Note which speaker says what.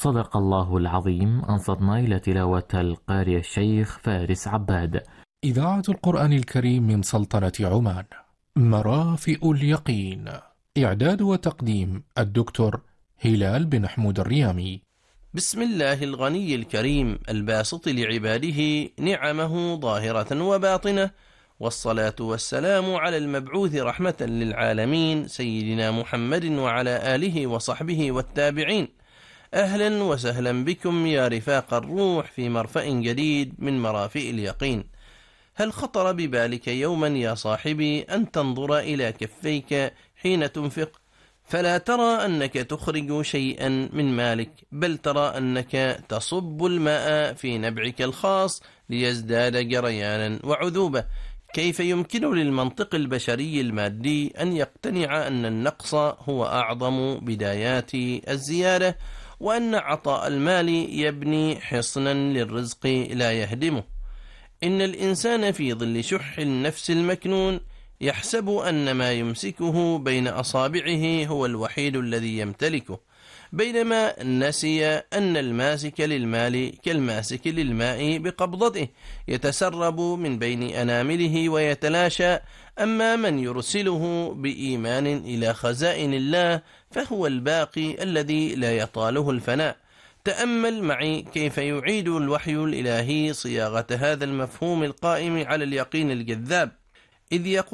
Speaker 1: صدق الله العظيم. أنصتنا إلى تلاوة القارئ الشيخ فارس عباد.
Speaker 2: إذاعة القرآن الكريم من سلطنة عمان. مرافئ اليقين. إعداد وتقديم الدكتور هلال بن حمود الريامي.
Speaker 3: بسم الله الغني الكريم الباسط لعباده نعمه ظاهرة وباطنة، والصلاة والسلام على المبعوث رحمة للعالمين سيدنا محمد وعلى آله وصحبه والتابعين. أهلا وسهلا بكم يا رفاق الروح في مرفأ جديد من مرافئ اليقين. هل خطر ببالك يوما يا صاحبي أن تنظر إلى كفيك حين تنفق، فلا ترى أنك تخرج شيئا من مالك، بل ترى أنك تصب الماء في نبعك الخاص ليزداد جريانا وعذوبة؟ كيف يمكن للمنطق البشري المادي أن يقتنع أن النقص هو أعظم بدايات الزيادة، وأن عطاء المال يبني حصنا للرزق لا يهدمه؟ إن الإنسان في ظل شح النفس المكنون يحسب أن ما يمسكه بين أصابعه هو الوحيد الذي يمتلكه، بينما نسي أن الماسك للمال كالماسك للماء بقبضته، يتسرب من بين أنامله ويتلاشى. أما من يرسله بإيمان إلى خزائن الله فهو الباقي الذي لا يطاله الفناء. تأمل معي كيف يعيد الوحي الإلهي صياغة هذا المفهوم القائم على اليقين الجذاب، إذ يقول